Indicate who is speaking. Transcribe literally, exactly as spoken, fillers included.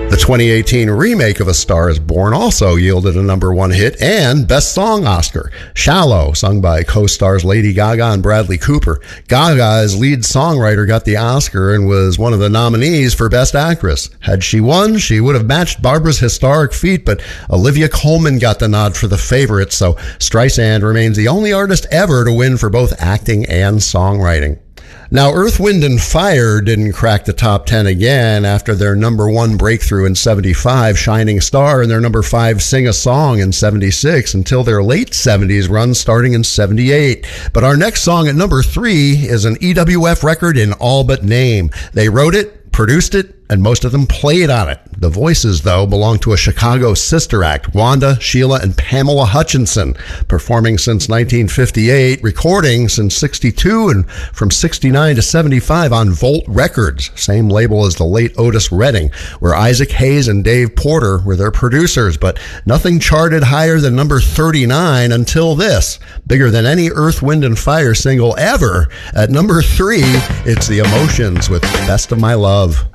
Speaker 1: The twenty eighteen remake of A Star is Born also yielded a number one hit and Best Song Oscar. Shallow, sung by co-stars Lady Gaga and Bradley Cooper. Gaga, as lead songwriter, got the Oscar and was one of the nominees for Best Actress. Had she won, she would have matched Barbara's historic feat, but Olivia Colman got the nod for The Favorite, so Streisand remains the only artist ever to win for both acting and songwriting. Now, Earth, Wind and Fire didn't crack the top ten again after their number one breakthrough in seventy-five, Shining Star, and their number five, Sing a Song, in seventy-six, until their late seventies run starting in seventy-eight. But our next song at number three is an E W F record in all but name. They wrote it, produced it, and most of them played on it. The voices, though, belong to a Chicago sister act, Wanda, Sheila, and Pamela Hutchinson, performing since nineteen fifty-eight, recording since sixty-two, and from sixty-nine to seventy-five on Volt Records, same label as the late Otis Redding, where Isaac Hayes and Dave Porter were their producers, but nothing charted higher than number thirty-nine until this. Bigger than any Earth, Wind and Fire single ever. At number three, it's The Emotions with Best of My Love.